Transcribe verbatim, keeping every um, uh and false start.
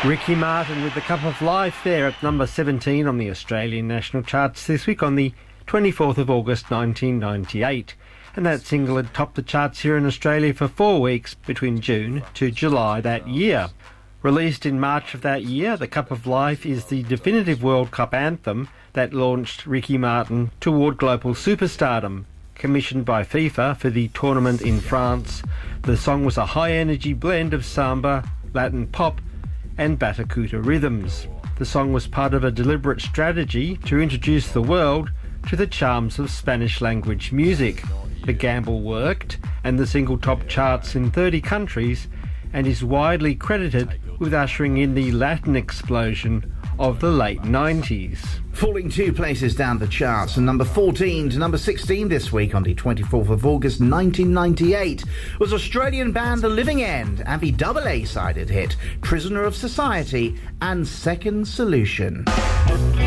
Ricky Martin with The Cup of Life there at number seventeen on the Australian national charts this week on the twenty-fourth of August nineteen ninety-eight. And that single had topped the charts here in Australia for four weeks between June to July that year. Released in March of that year, The Cup of Life is the definitive World Cup anthem that launched Ricky Martin toward global superstardom. Commissioned by FIFA for the tournament in France, the song was a high-energy blend of samba, Latin pop and batucada rhythms. The song was part of a deliberate strategy to introduce the world to the charms of Spanish-language music. The gamble worked, and the single topped charts in thirty countries and is widely credited with ushering in the Latin explosion of the late nineties. Falling two places down the charts, from number fourteen to number sixteen this week on the twenty-fourth of August nineteen ninety-eight was Australian band The Living End and the double A-sided hit Prisoner of Society and Second Solution.